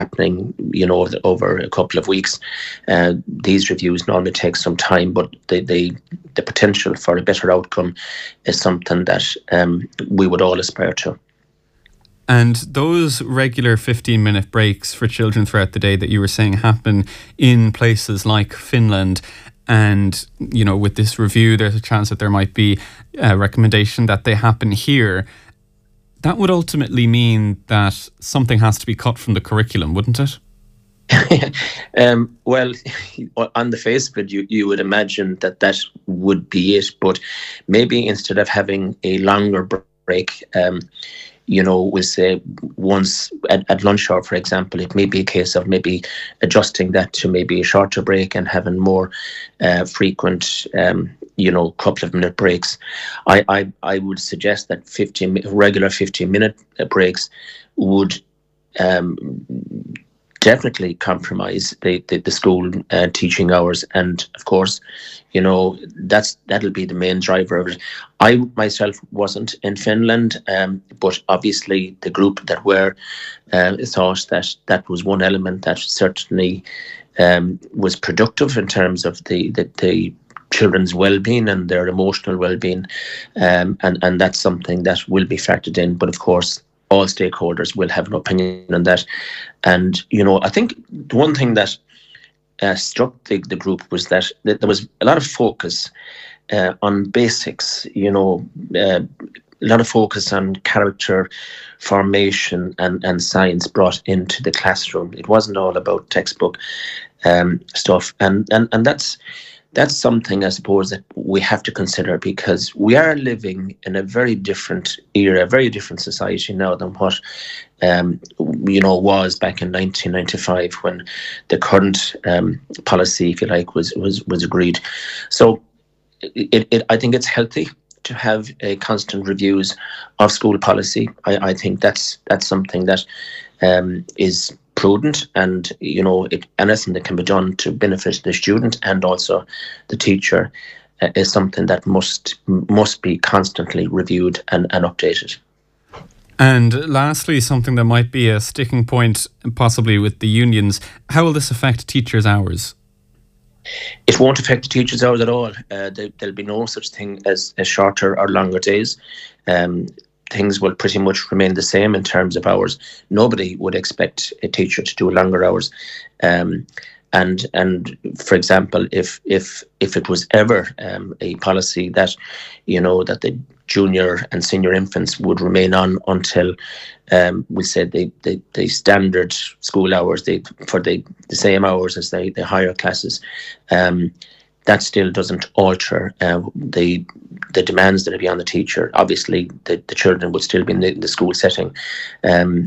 happening, over a couple of weeks. These reviews normally take some time, but the potential for a better outcome is something that we would all aspire to. And those regular 15-minute breaks for children throughout the day that you were saying happen in places like Finland, and, with this review, there's a chance that there might be a recommendation that they happen here. That would ultimately mean that something has to be cut from the curriculum, wouldn't it? Well, on the face of it, you would imagine that would be it. But maybe instead of having a longer break, we'll say once at lunch hour, for example, it may be a case of maybe adjusting that to maybe a shorter break and having more frequent, couple of minute breaks. I would suggest that regular 15-minute breaks would definitely compromise the school teaching hours, and of course, that'll be the main driver of it. I myself wasn't in Finland, but obviously the group that were thought that was one element that certainly was productive in terms of the children's well-being and their emotional well-being, and that's something that will be factored in. But of course, all stakeholders will have an opinion on that. And, I think the one thing that struck the group was that there was a lot of focus on basics, a lot of focus on character formation and science brought into the classroom. It wasn't all about textbook stuff. And that's something, I suppose, that we have to consider, because we are living in a very different era, a very different society now than what was back in 1995 when the current policy, if you like, was agreed. So I think it's healthy to have constant reviews of school policy. I think that's something that is prudent, and anything that can be done to benefit the student and also the teacher is something that must be constantly reviewed and updated. And lastly, something that might be a sticking point possibly with the unions, how will this affect teachers' hours? It won't affect the teachers' hours at all. There'll be no such thing as shorter or longer days. Things will pretty much remain the same in terms of hours. Nobody would expect a teacher to do longer hours. And for example, if it was ever a policy that that the junior and senior infants would remain on until we said the standard school hours, for the same hours as the higher classes, that still doesn't alter the demands that will be on the teacher. Obviously, the children would still be in the school setting, and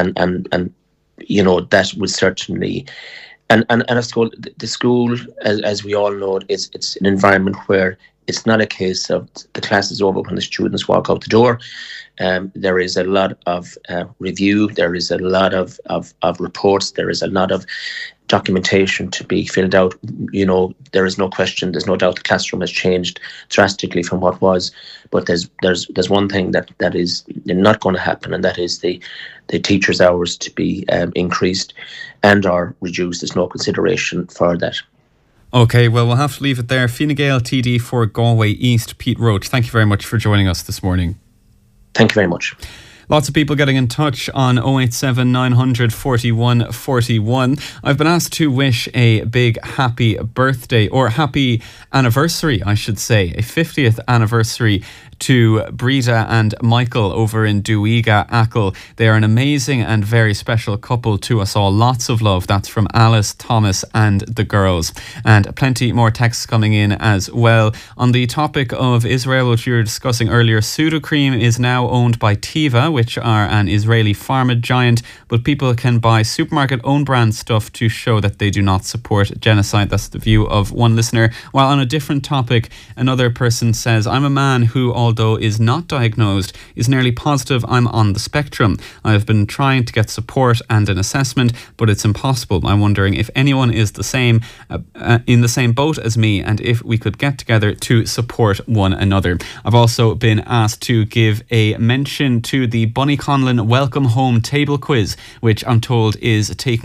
that would certainly. And of course, the school, as we all know, it's an environment where it's not a case of the class is over when the students walk out the door. There is a lot of review. There is a lot of reports. There is a lot of documentation to be filled out. There is no question. There's no doubt the classroom has changed drastically from what was. But there's one thing that is not going to happen, and that is the teachers' hours to be increased and or reduced. There's no consideration for that. Okay, well, we'll have to leave it there. Fine Gael TD for Galway East, Pete Roach, thank you very much for joining us this morning. Thank you very much. Lots of people getting in touch on 087 900 41 41. I've been asked to wish a big happy birthday, or happy anniversary, I should say, a 50th anniversary to Breda and Michael over in Duiga, Achill. They are an amazing and very special couple to us all. Lots of love. That's from Alice, Thomas and the girls. And plenty more texts coming in as well. On the topic of Israel, which we were discussing earlier, Sudocrem is now owned by Teva, which are an Israeli pharma giant, but people can buy supermarket own brand stuff to show that they do not support genocide. That's the view of one listener. While on a different topic, another person says, I'm a man who although is not diagnosed, is nearly positive I'm on the spectrum. I have been trying to get support and an assessment, but it's impossible. I'm wondering if anyone is the same, in the same boat as me, and if we could get together to support one another. I've also been asked to give a mention to the Bunny Conlon Welcome Home Table Quiz, which I'm told is taking